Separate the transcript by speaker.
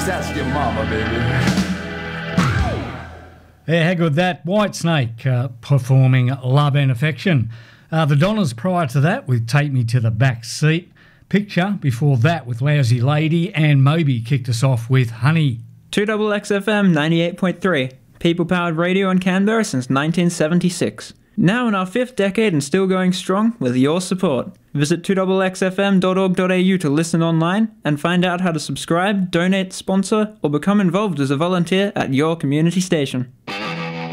Speaker 1: Just ask your mama, baby.
Speaker 2: Yeah, how good that. Whitesnake performing Love and Affection. The Donners prior to that with Take Me to the Back Seat. Picture before that with Lousy Lady, and Moby kicked us off with Honey.
Speaker 3: 2XXFM 98.3, people-powered radio in Canberra since 1976. Now in our 5th decade and still going strong with your support. Visit 2XXFM.org.au to listen online and find out how to subscribe, donate, sponsor, or become involved as a volunteer at your community station.